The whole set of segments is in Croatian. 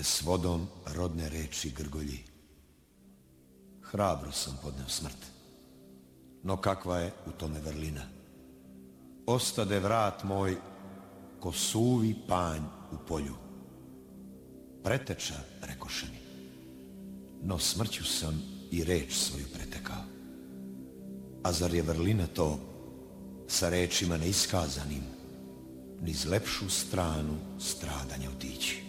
gde s vodom rodne reči grgolji. Hrabro sam podneo smrt, no kakva je u tome vrlina. Ostade vrat moj ko suvi panj u polju. Preteča, rekoše mi, no smrću sam i reč svoju pretekao. A zar je vrlina to sa rečima neiskazanim, niz lepšu stranu stradanja otići?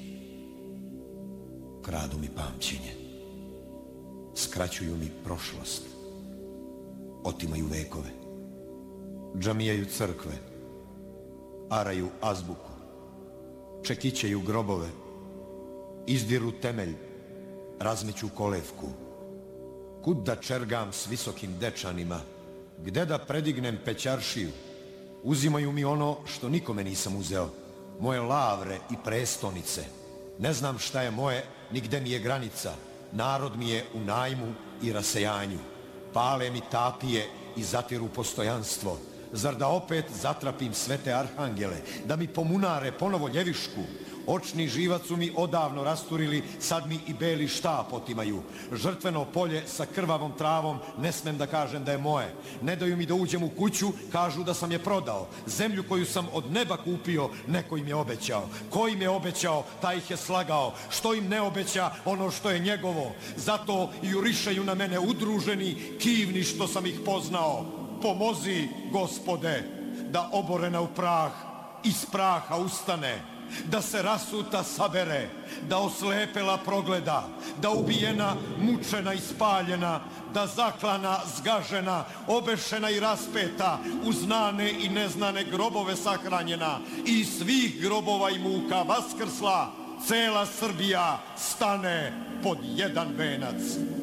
Kradu mi pamćenje, skraćuju mi prošlost, otimaju vekove, džamijaju crkve, araju azbuku, čekićaju grobove, izdiru temelj, razmeću kolevku. Kud da čergam s visokim dečanima, gde da predignem pećaršiju? Uzimaju mi ono što nikome nisam uzeo, moje lavre i prestonice. Ne znam šta je moje, nigde mi je granica. Narod mi je u najmu i rasejanju. Pale mi tapije i zatiru postojanstvo. Zar da opet zatrapim sve te arhangele, da mi pomunare ponovo ljevišku? Očni živac su mi odavno rasturili, sad mi i beli štap otimaju. Žrtveno polje sa krvavom travom, ne smem da kažem da je moje. Ne daju mi da uđem u kuću, kažu da sam je prodao. Zemlju koju sam od neba kupio, neko im je obećao. Ko im je obećao, taj ih je slagao. Što im ne obeća, ono što je njegovo. Zato jurišaju na mene udruženi, kivni što sam ih poznao. Pomozi, Gospode, da oborena u prah iz praha ustane, da se rasuta sabere, da oslepela progleda, da ubijena, mučena i spaljena, da zaklana, zgažena, obešena i raspeta, u znane i neznane grobove sahranjena, i iz svih grobova i muka vaskrsla, cela Srbija stane pod jedan venac.